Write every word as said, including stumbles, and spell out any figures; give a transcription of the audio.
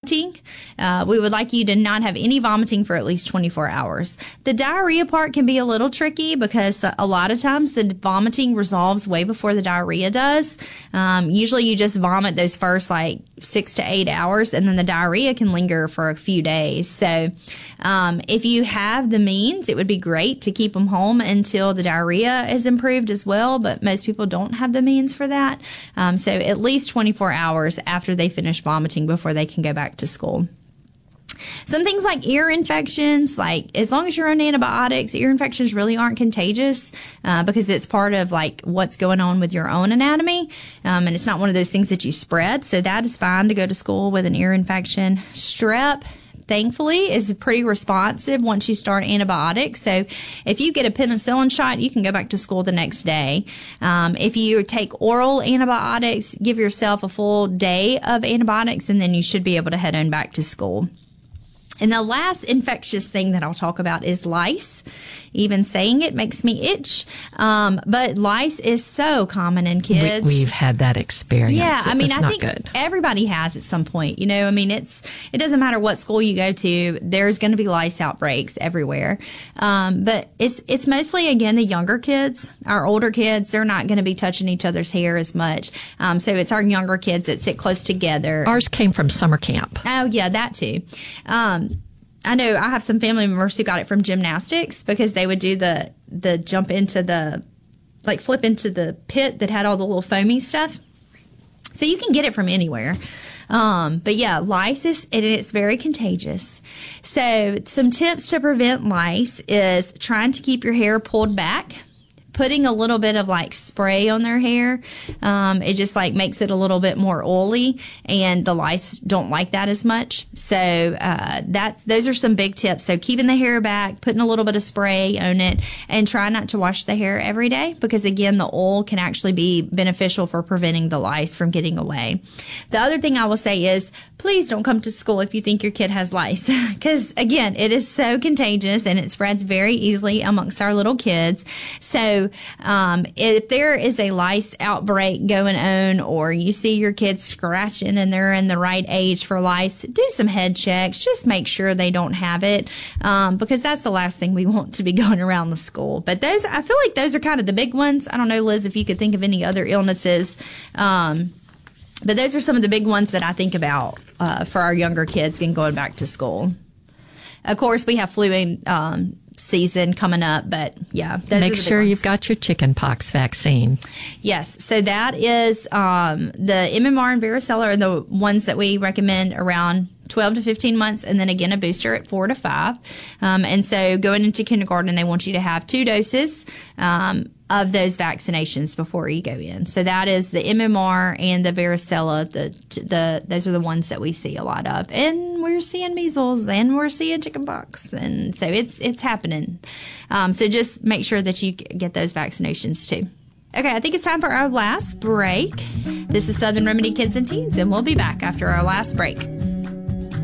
vomiting. Uh, we would like you to not have any vomiting for at least twenty-four hours. The diarrhea part can be a little tricky because a lot of times the vomiting resolves way before the diarrhea does. Um, usually you just vomit those first like six to eight hours, and then the diarrhea can linger for a few days. So um, if you have the means, it would be great to keep them home until the diarrhea is improved as well, but most people don't have the means for that. Um, so at least twenty-four hours after they finish vomiting before they can go back to school. Some things like ear infections, like as long as you're on antibiotics, ear infections really aren't contagious uh, because it's part of like what's going on with your own anatomy. Um, and it's not one of those things that you spread. So that is fine to go to school with an ear infection. Strep, thankfully, is pretty responsive once you start antibiotics. So if you get a penicillin shot, you can go back to school the next day. Um, if you take oral antibiotics, give yourself a full day of antibiotics, and then you should be able to head on back to school. And the last infectious thing that I'll talk about is lice. Even saying it makes me itch. Um, but lice is so common in kids. We, we've had that experience. Yeah, I mean, it's I not think good. Everybody has at some point. You know, I mean, it's it doesn't matter what school you go to. There's going to be lice outbreaks everywhere. Um, but it's it's mostly again the younger kids. Our older kids, they're not going to be touching each other's hair as much. Um, so it's our younger kids that sit close together. Ours came from summer camp. Oh yeah, that too. Um, I know I have some family members who got it from gymnastics because they would do the, the jump into the, like flip into the pit that had all the little foamy stuff. So you can get it from anywhere. Um, but yeah, lice is, it, it's very contagious. So some tips to prevent lice is trying to keep your hair pulled back. Putting a little bit of like spray on their hair, um, it just like makes it a little bit more oily, and the lice don't like that as much. So uh, that's those are some big tips. So keeping the hair back, putting a little bit of spray on it, and try not to wash the hair every day because again, the oil can actually be beneficial for preventing the lice from getting away. The other thing I will say is please don't come to school if you think your kid has lice because again, it is so contagious and it spreads very easily amongst our little kids. So Um, if there is a lice outbreak going on, or you see your kids scratching and they're in the right age for lice, do some head checks. Just make sure they don't have it, um, because that's the last thing we want to be going around the school. But those, I feel like those are kind of the big ones. I don't know, Liz, if you could think of any other illnesses, um, but those are some of the big ones that I think about uh, for our younger kids and going back to school. Of course, we have flu and um, season coming up, but yeah, those make are the sure big ones. You've got your chicken pox vaccine. Yes, so that is um, the M M R and varicella are the ones that we recommend around twelve to fifteen months, and then again a booster at four to five. Um, and so going into kindergarten, they want you to have two doses um, of those vaccinations before you go in. So that is the M M R and the varicella. The the those are the ones that we see a lot of, and we're seeing measles and we're seeing chickenpox, and so it's it's happening. Um, so just make sure that you get those vaccinations too. Okay, I think it's time for our last break. This is Southern Remedy Kids and Teens, and we'll be back after our last break.